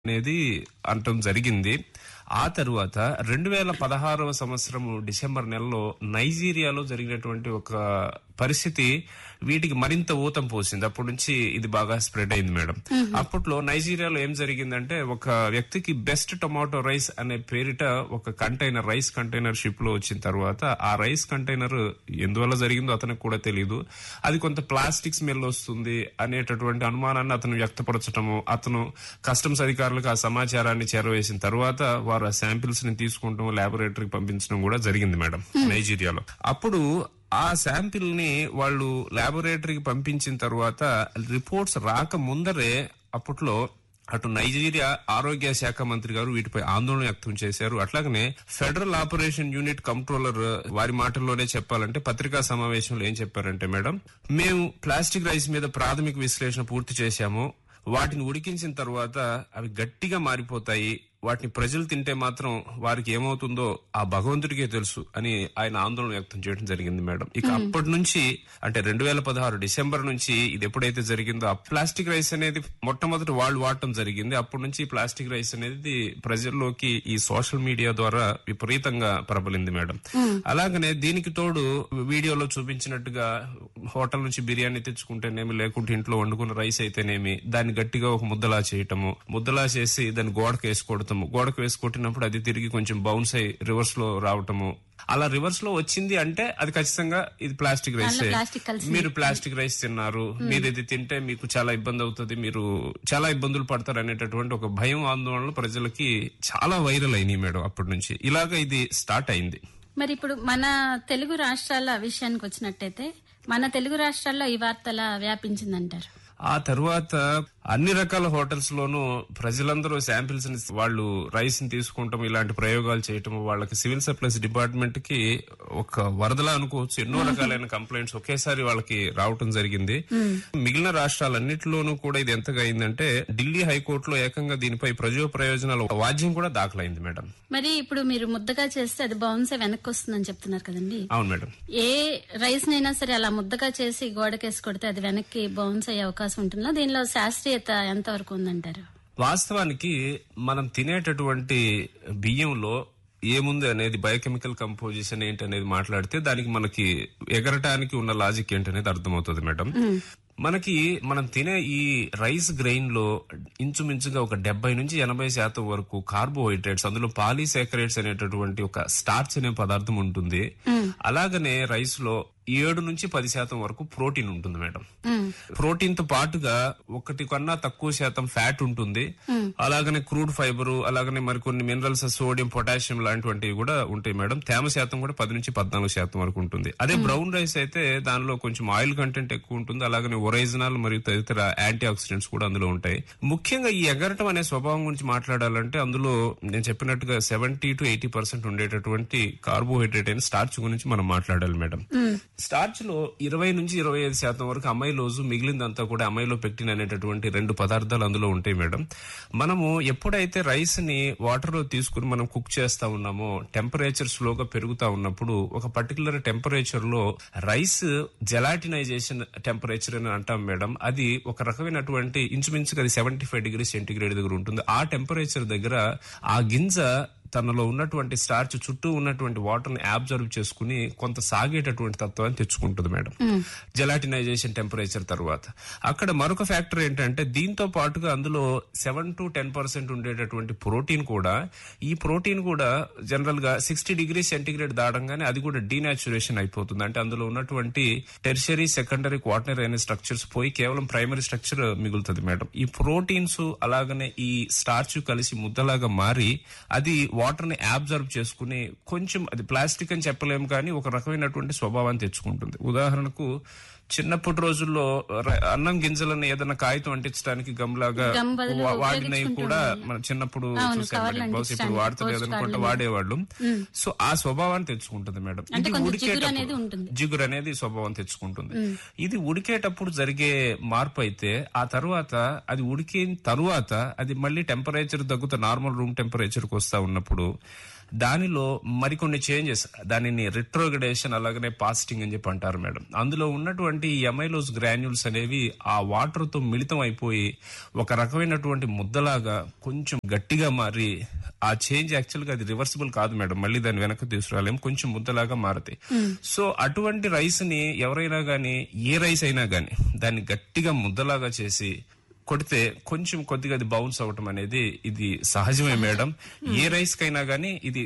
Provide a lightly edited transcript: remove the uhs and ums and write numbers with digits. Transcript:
అనేది అనటం జరిగింది. ఆ తరువాత 2016వ సంవత్సరం డిసెంబర్ నెలలో నైజీరియాలో జరిగినటువంటి ఒక పరిస్థితి వీటికి మరింత ఊతం పోసింది. అప్పటి నుంచి ఇది బాగా స్ప్రెడ్ అయింది మేడం. అప్పట్లో నైజీరియాలో ఏం జరిగిందంటే, ఒక వ్యక్తికి బెస్ట్ టొమాటో రైస్ అనే పేరిట ఒక కంటైనర్, రైస్ కంటైనర్ షిప్ లో వచ్చిన తర్వాత ఆ రైస్ కంటైనర్ ఎందువల్ల జరిగిందో అతనికి కూడా తెలియదు. అది కొంత ప్లాస్టిక్ స్మెల్ వస్తుంది అనేటటువంటి అనుమానాన్ని అతను వ్యక్తపరచడము, అతను కస్టమ్స్ అధికారులకు ఆ సమాచారాన్ని చేరవేసిన తర్వాత వారు ఆ శాంపిల్స్ ని తీసుకుంటాం, ల్యాబొరేటరీకి పంపించడం కూడా జరిగింది మేడం నైజీరియాలో. అప్పుడు ఆ శాంపిల్ ని వాళ్ళు ల్యాబొరేటరీకి పంపించిన తర్వాత రిపోర్ట్స్ రాక ముందరే అప్పట్లో అటు నైజీరియా ఆరోగ్య శాఖ మంత్రి గారు వీటిపై ఆందోళన వ్యక్తం చేశారు. అట్లాగనే ఫెడరల్ ఆపరేషన్ యూనిట్ కంట్రోలర్ వారి మాటల్లోనే చెప్పాలంటే పత్రికా సమావేశంలో ఏం చెప్పారంటే, మేడం మేము ప్లాస్టిక్ రైస్ మీద ప్రాథమిక విశ్లేషణ పూర్తి చేశాము, వాటిని ఉడికించిన తర్వాత అవి గట్టిగా మారిపోతాయి, వాటిని ప్రజలు తింటే మాత్రం వారికి ఏమవుతుందో ఆ భగవంతుడికే తెలుసు అని ఆయన ఆందోళన వ్యక్తం చేయడం జరిగింది మేడం. ఇక అప్పటి నుంచి అంటే 2016 డిసెంబర్ నుంచి ఇది ఎప్పుడైతే జరిగిందో ఆ ప్లాస్టిక్ రైస్ అనేది మొట్టమొదటి వాళ్ళు వాడటం జరిగింది. అప్పటి నుంచి ప్లాస్టిక్ రైస్ అనేది ప్రజల్లోకి ఈ సోషల్ మీడియా ద్వారా విపరీతంగా ప్రబలింది మేడం. అలాగనే దీనికి తోడు వీడియోలో చూపించినట్టుగా హోటల్ నుంచి బిర్యానీ తెచ్చుకుంటేనేమి, లేకుంటే ఇంట్లో వండుకున్న రైస్ అయితేనేమి దాన్ని గట్టిగా ఒక ముద్దలా చేయటము, ముద్దలా చేసి దాన్ని గోడకు వేసుకోవడం, గోడకు వేసి కొట్టినప్పుడు అది తిరిగి కొంచెం బౌన్స్ అయి రివర్స్ లో రావటము. అలా రివర్స్ లో వచ్చింది అంటే అది ఖచ్చితంగా ఇది ప్లాస్టిక్ రైస్, మీరు ప్లాస్టిక్ రైస్ తిన్నారు, మీరు ఇది తింటే మీకు చాలా ఇబ్బంది అవుతుంది, మీరు చాలా ఇబ్బందులు పడతారు అనేటటువంటి ఒక భయం, ఆందోళనలు ప్రజలకి చాలా వైరల్ అయినాయి మేడం. అప్పటి నుంచి ఇలాగా ఇది స్టార్ట్ అయింది. మరి ఇప్పుడు మన తెలుగు రాష్ట్రాల విషయానికి వచ్చినట్టయితే మన తెలుగు రాష్ట్రాల్లో ఈ వార్త ఎలా వ్యాపించిందంటారు? ఆ తర్వాత అన్ని రకాల హోటల్స్ లోనూ ప్రజలందరూ శాంపిల్స్ ని వాళ్ళు రైస్ ని తీసుకుంటాం, ఇలాంటి ప్రయోగాలు చేయటం వాళ్ళకి సివిల్ సప్లైస్ డిపార్ట్మెంట్ కి ఒక వరదలా అనుకోవచ్చు. ఎన్నో రకాలైన కంప్లైంట్స్ ఒకేసారి వాళ్ళకి రావటం జరిగింది. మిగిలిన రాష్ట్రాలన్నింటిలోనూ కూడా ఇది ఎంతగా అయిందంటే ఢిల్లీ హైకోర్టులో ఏకంగా దీనిపై ప్రజా ప్రయోజనాల వాద్యం కూడా దాఖలైంది మేడం. మరి ఇప్పుడు మీరు ముద్దగా చేస్తే అది బౌన్స్ వెనక్కి వస్తుందని చెప్తున్నారు కదండి. అవును మేడం. ఏ రైస్ నైనా సరే అలా ముద్దగా చేసి గోడకేసి కొడితే అది వెనక్కి బౌన్స్ అయ్యే అవకాశం ఉంటుందా? దీనిలో శాస్త్రీయత ఎంతవరకు ఉందంటారు? వాస్తవానికి మనం తినేటటువంటి బియ్యంలో ఏముంది అనేది, బయోకెమికల్ కంపోజిషన్ ఏంటి అనేది మాట్లాడితే దానికి మనకి ఎగరటానికి ఉన్న లాజిక్ ఏంటనేది అర్థమవుతుంది మేడం. మనకి మనం తినే ఈ రైస్ గ్రెయిన్ లో ఇంచుమించుగా ఒక 70 నుంచి 80% వరకు కార్బోహైడ్రేట్స్, అందులో పాలీసాకరైడ్స్ అనేటటువంటి ఒక స్టార్చ్ అనే పదార్థం ఉంటుంది. అలాగనే రైస్ లో 7 నుంచి 10% వరకు ప్రోటీన్ ఉంటుంది మేడం. ప్రోటీన్ తో పాటుగా 1 కన్నా తక్కువ శాతం ఫ్యాట్ ఉంటుంది. అలాగనే క్రూడ్ ఫైబర్, అలాగనే మరికొన్ని మినరల్స్, సోడియం, పొటాషియం లాంటివంటివి కూడా ఉంటాయి మేడం. తేమ శాతం కూడా 10 నుంచి 14% వరకు ఉంటుంది. అదే బ్రౌన్ రైస్ అయితే దానిలో కొంచెం ఆయిల్ కంటెంట్ ఎక్కువ ఉంటుంది. అలాగనే ఒరైజనాల్ మరియు తదితర యాంటీ ఆక్సిడెంట్స్ కూడా అందులో ఉంటాయి. ముఖ్యంగా ఈ ఎగరటం అనే స్వభావం గురించి మాట్లాడాలంటే అందులో నేను చెప్పినట్టుగా 70 to 80% ఉండేటటువంటి కార్బోహైడ్రేట్ అయిన స్టార్చ్ గురించి మనం మాట్లాడాలి మేడం. స్టార్చ్ లో 20 నుంచి 25% వరకు అమైలోజు, మిగిలిందంతా కూడా అమైలో పెక్టిన్ అనేటటువంటి 2 పదార్థాలు అందులో ఉంటాయి మేడం. మనము ఎప్పుడైతే రైస్ ని వాటర్ లో తీసుకుని మనం కుక్ చేస్తా ఉన్నామో టెంపరేచర్ స్లోగా పెరుగుతా ఉన్నప్పుడు ఒక పర్టికులర్ టెంపరేచర్ లో రైస్ జెలాటినైజేషన్ టెంపరేచర్ అని అంటాం మేడం. అది ఒక రకమైనటువంటి ఇంచుమించుగా అది 75 degrees సెంటీగ్రేడ్ దగ్గర ఉంటుంది. ఆ టెంపరేచర్ దగ్గర ఆ గింజ తనలో ఉన్నటువంటి స్టార్చ్ చుట్టూ ఉన్నటువంటి వాటర్ ని అబ్జర్వ్ చేసుకుని కొంత సాగేటటువంటి తత్వాన్ని తెచ్చుకుంటుంది మేడం జెలాటినైజేషన్ టెంపరేచర్ తర్వాత. అక్కడ మరొక ఫ్యాక్టర్ ఏంటంటే దీంతో పాటుగా అందులో 7 to 10% ఉండేటటువంటి ప్రోటీన్ కూడా, ఈ ప్రోటీన్ కూడా జనరల్ గా 60 degrees సెంటీగ్రేడ్ దాటంగానే అది కూడా డీనాచురేషన్ అయిపోతుంది. అంటే అందులో ఉన్నటువంటి టెర్షరీ, సెకండరీ, క్వాటర్నరీ అనే స్ట్రక్చర్స్ పోయి కేవలం ప్రైమరీ స్ట్రక్చర్ మిగులుతుంది మేడం. ఈ ప్రోటీన్స్ అలాగనే ఈ స్టార్చ్ కలిసి ముద్దలాగా మారి అది వాటర్ ని అబ్జర్వ్ చేసుకుని కొంచెం, అది ప్లాస్టిక్ అని చెప్పలేము కానీ ఒక రకమైనటువంటి స్వభావాన్ని తెచ్చుకుంటుంది. ఉదాహరణకు చిన్నప్పటి రోజుల్లో అన్నం గింజలను ఏదైనా కాగితం అంటించడానికి గమ్లాగా వాడినవి కూడా మన చిన్నప్పుడు చూసాం. బహుశా ఇప్పుడు వాడతలేదు అనుకుంటే వాడేవాళ్ళు. సో ఆ స్వభావాన్ని తెచ్చుకుంటుంది మేడం. ఇది ఉడికేటప్పుడు జిగురు అనేది స్వభావం తెచ్చుకుంటుంది. ఇది ఉడికేటప్పుడు జరిగే మార్పు అయితే ఆ తర్వాత అది ఉడికిన తరువాత అది మళ్ళీ టెంపరేచర్ తగ్గుతా నార్మల్ రూమ్ టెంపరేచర్ కు వస్తా ఉన్నప్పుడు దానిలో మరికొన్ని చేంజెస్, దానిని రిట్రోగ్రేడేషన్ అలాగనే పాస్టింగ్ అని చెప్పి అంటారు మేడం. అందులో ఉన్నటువంటి ఉన్నటువంటి ఈ అమైలోస్ గ్రాన్యూల్స్ అనేవి ఆ వాటర్ తో మిళితం అయిపోయి ఒక రకమైనటువంటి ముద్దలాగా కొంచెం గట్టిగా మారి ఆ చేంజ్ యాక్చువల్ గా అది రివర్సిబుల్ కాదు మేడం, మళ్ళీ దాన్ని వెనక్కి తీసుకురాలేం, కొంచెం ముద్దలాగా మారుతాయి. సో అటువంటి రైస్ ని ఎవరైనా గానీ, ఏ రైస్ అయినా గానీ దాన్ని గట్టిగా ముద్దలాగా చేసి కొడితే కొంచెం కొద్దిగా అది బౌన్స్ అవటం అనేది ఇది సహజమే మేడం. ఏ రైస్ కైనా గానీ ఇది